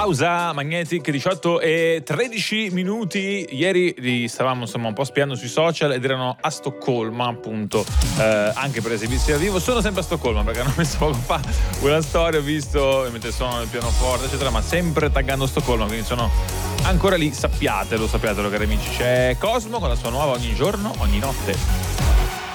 Pausa Magnetic 18 e 13 minuti. Ieri li stavamo insomma un po' spiando sui social ed erano a Stoccolma appunto, anche per esibirsi dal vivo. Sono sempre a Stoccolma perché hanno messo poco fa una storia, ho visto mentre sono nel pianoforte eccetera, ma sempre taggando Stoccolma, quindi sono ancora lì. Sappiatelo cari amici, c'è Cosmo con la sua nuova Ogni giorno, ogni notte.